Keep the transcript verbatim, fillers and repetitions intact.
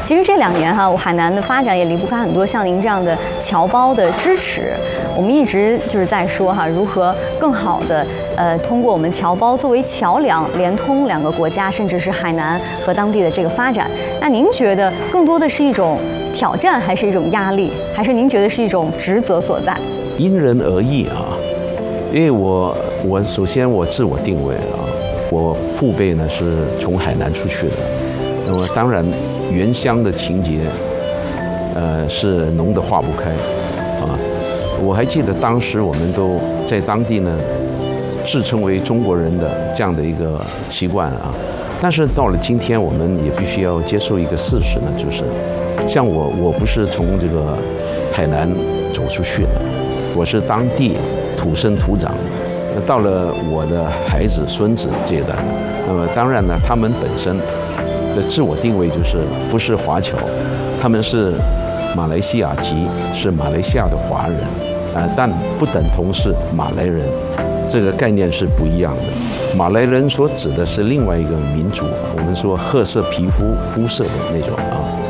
其实这两年哈，海南的发展也离不开很多像您这样的侨胞的支持。我们一直就是在说哈，如何更好的呃通过我们侨胞作为桥梁，连通两个国家，甚至是海南和当地的这个发展。那您觉得更多的是一种挑战，还是一种压力，还是您觉得是一种职责所在？ 因人而异啊。因为我我首先我自我定位啊，我父辈呢是从海南出去的，那么当然原乡的情节，呃是浓得化不开啊。我还记得当时我们都在当地呢，自称为中国人的这样的一个习惯啊。但是到了今天，我们也必须要接受一个事实呢，就是像我我不是从这个海南走出去的，我是当地土生土长的。那到了我的孩子、孙子这一代，那么当然呢，他们本身的自我定位就是不是华侨，他们是马来西亚籍，是马来西亚的华人，啊，但不等同是马来人，这个概念是不一样的。马来人所指的是另外一个民族，我们说褐色皮肤肤色的那种啊。